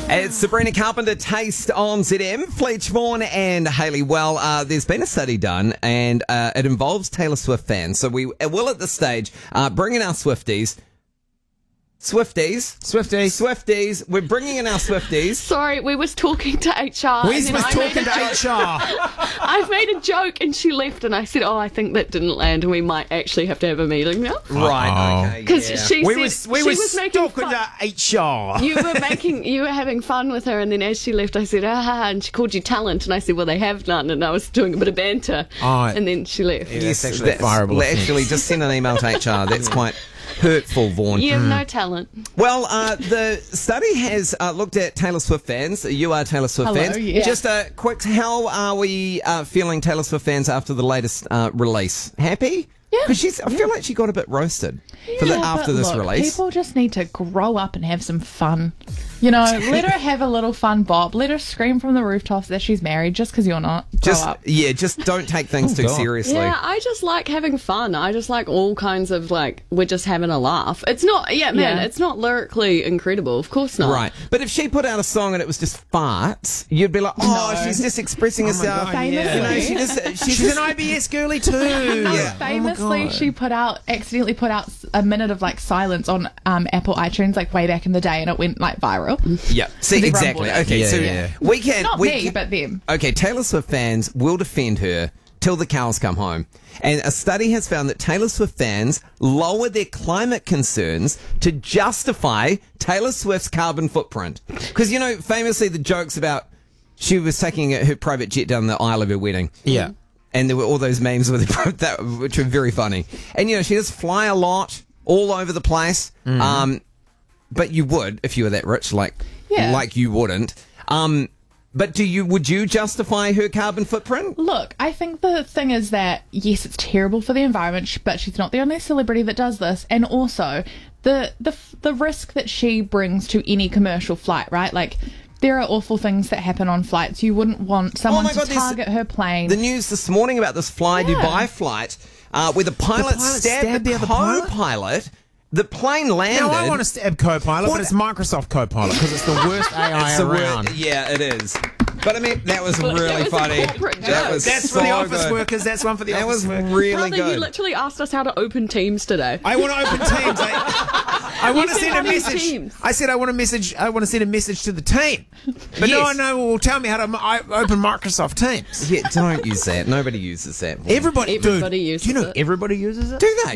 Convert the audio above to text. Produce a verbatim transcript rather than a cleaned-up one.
It's Sabrina Carpenter, Taste on Z M. Fletch Vaughan and Hayley. Well, uh, there's been a study done, and uh, it involves Taylor Swift fans. So we will, at this stage, uh, bring in our Swifties. Swifties. Swifties. Swifties. We're bringing in our Swifties. Sorry, we was talking to H R. We and was then I talking made to a joke. H R. I've made a joke and she left, and I said, "Oh, I think that didn't land, and we might actually have to have a meeting now." Right. Okay. Because Yeah. she We said was we she was, was making talking fun. to H R. You were making, you were having fun with her, and then as she left, I said, "Ah," and she called you talent, and I said, "Well, they have none," and I was doing a bit of banter, Oh, and then she left. Yeah. Yes, That's actually that's- fireable well, offence. Actually, just send an email to H R. That's quite hurtful, Vaughan. You have no talent. Well, uh, the study has uh, looked at Taylor Swift fans. You are Taylor Swift Hello, fans. yeah. Just a quick, how are we uh, feeling Taylor Swift fans after the latest uh, release? Happy? Yeah. Because she's, I feel like she got a bit roasted for the, Yeah, after but this look, release. People just need to grow up and have some fun. You know, let her have a little fun bop. Let her scream from the rooftops that she's married just because you're not. Grow Just up. yeah, just don't take things Oh, too God. seriously. Yeah, I just like having fun. I just like all kinds of like, we're just having a laugh. It's not, yeah, man, Yeah. it's not lyrically incredible. Of course not. Right, but if she put out a song and it was just farts, you'd be like, "Oh, No. she's just expressing herself." God, Famously. yeah. You know, she just she's, She's just an I B S girly too. No, Yeah. famously, Oh my God. she put out, accidentally put out a minute of like silence on um, Apple iTunes like way back in the day, and it went like viral. yeah. See, Everyone exactly. bought it. Okay, Yeah, so yeah. we can Not we me, can, but them. Okay, Taylor Swift fans will defend her till the cows come home. And a study has found that Taylor Swift fans lower their climate concerns to justify Taylor Swift's carbon footprint. Because, you know, famously the jokes about she was taking her private jet down the aisle of her wedding. Yeah. And there were all those memes with that, which were very funny. And, you know, she does fly a lot all over the place. Mm-hmm. Um, but you would if you were that rich, like, Yeah. like you wouldn't. Um, but do you? Would you justify her carbon footprint? Look, I think the thing is that, yes, it's terrible for the environment, sh- but she's not the only celebrity that does this. And also, the, the, f- the risk that she brings to any commercial flight, right? Like, there are awful things that happen on flights. You wouldn't want someone my to God, there's target her plane. The news this morning about this Fly Yeah. Dubai flight, uh, where the pilot, pilot stabbed, stabbed the the other pilot? co-pilot. The plane landed. Now I want to stab Copilot, What- but it's Microsoft Copilot because it's the worst A I It's a word- around. yeah, it is. But I mean, that was Look, that really was a funny. corporate That joke. was That's so for the office good. workers. That's one for the That office was workers. really Brother, good. you literally asked us how to open Teams today. I want to open Teams. I, I want to said send how a to use message. Teams. I said I want to message. I want to send a message to the team, but no Yes. one know will tell me how to m- I open Microsoft Teams. Yeah, don't use that. Nobody uses that. Everybody, Everybody dude, uses do you know it. everybody uses it? Do they?